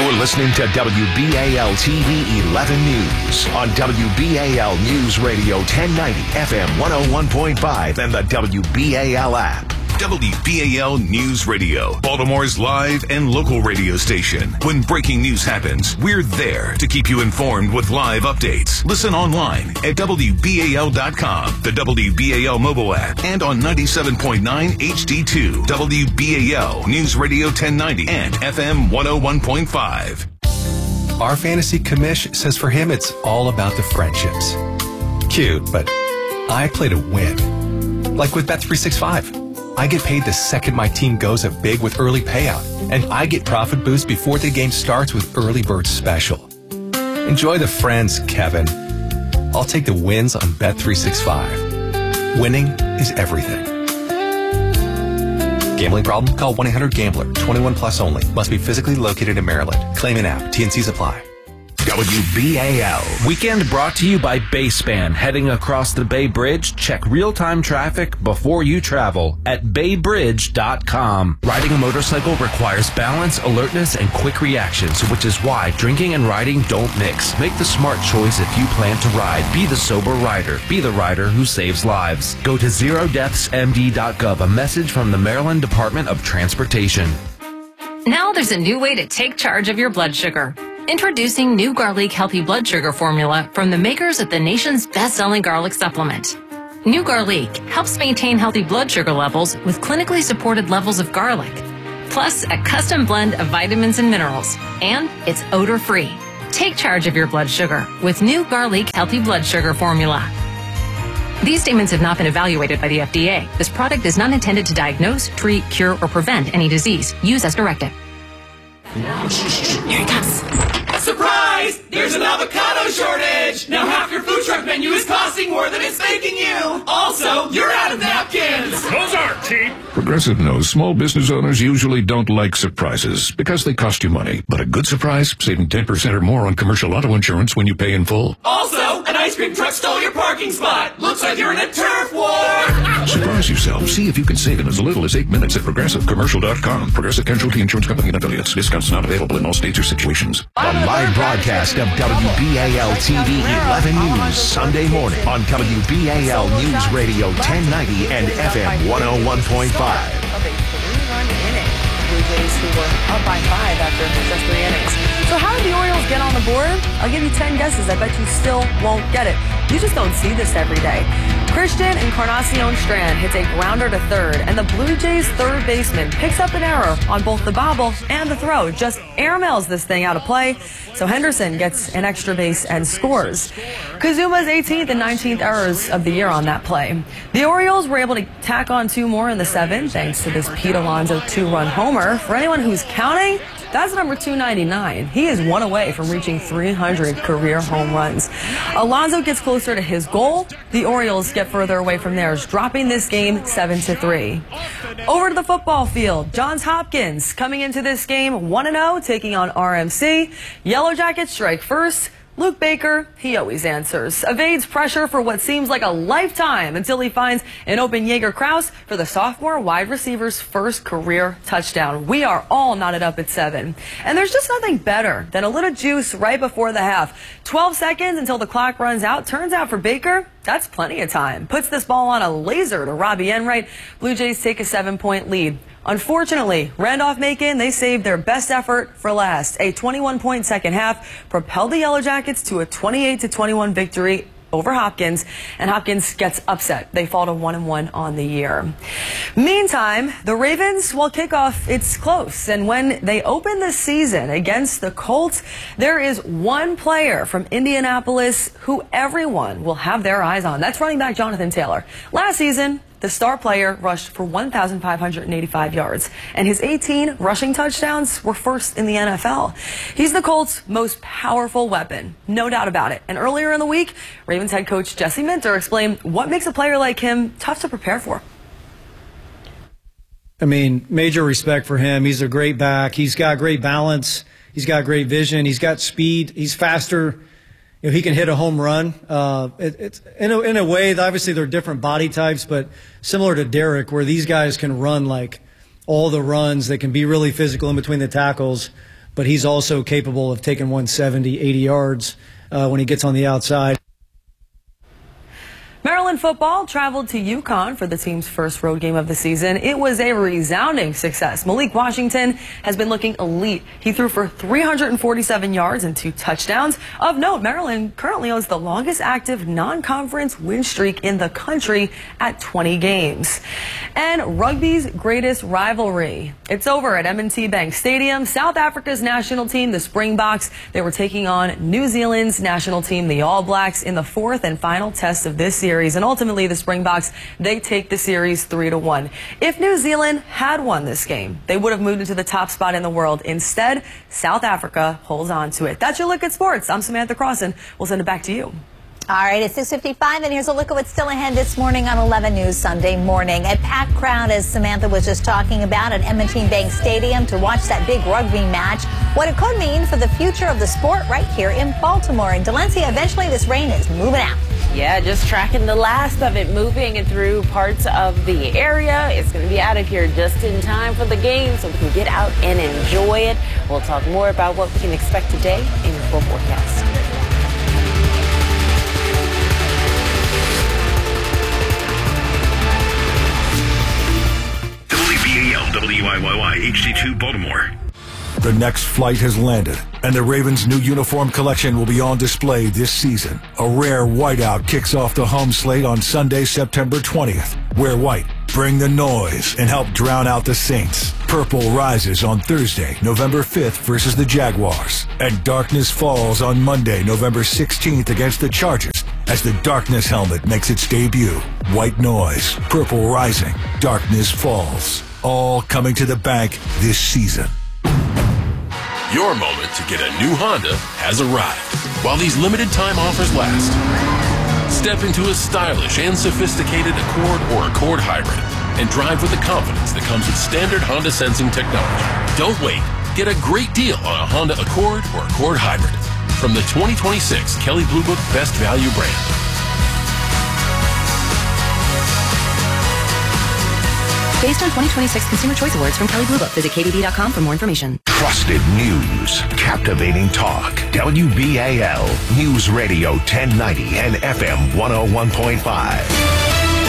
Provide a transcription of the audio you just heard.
You're listening to WBAL TV 11 News on WBAL News Radio 1090 FM 101.5 and the WBAL app. WBAL News Radio, Baltimore's live and local radio station. When breaking news happens, we're there to keep you informed with live updates. Listen online at WBAL.com, the WBAL mobile app, and on 97.9 HD2, WBAL News Radio 1090 and FM 101.5. Our fantasy commish says for him it's all about the friendships. Cute, but I play to win. Like with Bet365. I get paid the second my team goes up big with early payout, and I get profit boost before the game starts with Early Bird Special. Enjoy the friends, Kevin. I'll take the wins on Bet365. Winning is everything. Gambling problem? Call 1-800-GAMBLER. 21 plus only. Must be physically located in Maryland. Claim in app. T&Cs apply. WBAL. Weekend brought to you by Bayspan. Heading across the Bay Bridge, check real-time traffic before you travel at baybridge.com. Riding a motorcycle requires balance, alertness, and quick reactions, which is why drinking and riding don't mix. Make the smart choice if you plan to ride. Be the sober rider. Be the rider who saves lives. Go to zerodeathsmd.gov, a message from the Maryland Department of Transportation. Now there's a new way to take charge of your blood sugar. Introducing new Garlic Healthy Blood Sugar Formula from the makers of the nation's best-selling garlic supplement. New Garlic helps maintain healthy blood sugar levels with clinically supported levels of garlic, plus a custom blend of vitamins and minerals, and it's odor-free. Take charge of your blood sugar with new Garlic Healthy Blood Sugar Formula. These statements have not been evaluated by the FDA. This product is not intended to diagnose, treat, cure, or prevent any disease. Use as directed. Here he comes. Surprise! There's an avocado shortage! Now half your food truck menu is costing more than it's making you! Also, you're out of napkins! Those aren't cheap! Progressive knows small business owners usually don't like surprises because they cost you money. But a good surprise, saving 10% or more on commercial auto insurance when you pay in full. Also, an ice cream truck stole your parking spot! Looks like you're in a turf war! Surprise yourself. See if you can save in as little as 8 minutes at ProgressiveCommercial.com. Progressive Casualty Insurance Company and affiliates. Discounts not available in all states or situations. The live broadcast of WBAL TV 11 News Sunday morning on WBAL News Radio 1090 and FM 101.5. Blue Jays who were up by 5 after just 3 innings. So how did the Orioles get on the board? I'll give you 10 guesses. I bet you still won't get it. You just don't see this every day. Christian Encarnacion Strand hits a grounder to third, and the Blue Jays' third baseman picks up an error on both the bobble and the throw. Just airmails this thing out of play, so Henderson gets an extra base and scores. Kazuma's 18th and 19th errors of the year on that play. The Orioles were able to tack on 2 more in the 7th, thanks to this Pete Alonso 2-run homer. For anyone who's counting, that's number 299. He is 1 away from reaching 300 career home runs. Alonso gets closer to his goal. The Orioles get further away from theirs, dropping this game 7-3. Over to the football field. Johns Hopkins coming into this game 1-0, taking on RMC. Yellow Jackets strike first. Luke Baker, he always answers. Evades pressure for what seems like a lifetime until he finds an open Jaeger Krause for the sophomore wide receiver's first career touchdown. We are all knotted up at 7. And there's just nothing better than a little juice right before the half. 12 seconds until the clock runs out. Turns out for Baker, that's plenty of time. Puts this ball on a laser to Robbie Enright. Blue Jays take a 7-point lead. Unfortunately, Randolph-Macon, they saved their best effort for last. A 21-point second half propelled the Yellow Jackets to a 28-21 victory over Hopkins, and Hopkins gets upset. They fall to 1-1 on the year. Meantime, the Ravens, well, kickoff, it's close. And when they open the season against the Colts, there is one player from Indianapolis who everyone will have their eyes on. That's running back Jonathan Taylor. Last season, the star player rushed for 1,585 yards, and his 18 rushing touchdowns were first in the NFL. He's the Colts' most powerful weapon, no doubt about it. And earlier in the week, Ravens head coach Jesse Minter explained what makes a player like him tough to prepare for. I mean, major respect for him. He's a great back. He's got great balance. He's got great vision. He's got speed. He's faster. You know, he can hit a home run. It's in a way, obviously they're different body types, but similar to Derek, where these guys can run like all the runs. They can be really physical in between the tackles. but he's also capable of taking 170, 80 yards when he gets on the outside. Maryland football traveled to UConn for the team's first road game of the season. It was a resounding success. Malik Washington has been looking elite. He threw for 347 yards and 2 touchdowns. Of note, Maryland currently owns the longest active non-conference win streak in the country at 20 games. And rugby's greatest rivalry. It's over at M&T Bank Stadium. South Africa's national team, the Springboks, they were taking on New Zealand's national team, the All Blacks, in the 4th and final test of this series. And ultimately, the Springboks, they take the series 3-1. If New Zealand had won this game, they would have moved into the top spot in the world. Instead, South Africa holds on to it. That's your look at sports. I'm Samantha Crossan. We'll send it back to you. All right, it's 6:55, and here's a look at what's still ahead this morning on 11 News Sunday morning. A packed crowd, as Samantha was just talking about, at M&T Bank Stadium to watch that big rugby match. What it could mean for the future of the sport right here in Baltimore. And Delencia, eventually this rain is moving out. Yeah, just tracking the last of it, moving through parts of the area. It's going to be out of here just in time for the game so we can get out and enjoy it. We'll talk more about what we can expect today in your full forecast. WBAL, HD2 Baltimore. The next flight has landed, and the Ravens' new uniform collection will be on display this season. A rare whiteout kicks off the home slate on Sunday, September 20th. Wear white, bring the noise, and help drown out the Saints. Purple rises on Thursday, November 5th versus the Jaguars. And darkness falls on Monday, November 16th against the Chargers as the darkness helmet makes its debut. White noise, purple rising, darkness falls. All coming to the bank this season. Your moment to get a new Honda has arrived. While these limited time offers last, step into a stylish and sophisticated Accord or Accord Hybrid and drive with the confidence that comes with standard Honda sensing technology. Don't wait. Get a great deal on a Honda Accord or Accord Hybrid from the 2026 Kelley Blue Book Best Value brand. Based on 2026 Consumer Choice Awards from Kelley Blue Book. Visit KBB.com for more information. Trusted news, captivating talk. WBAL News Radio 1090 and FM 101.5.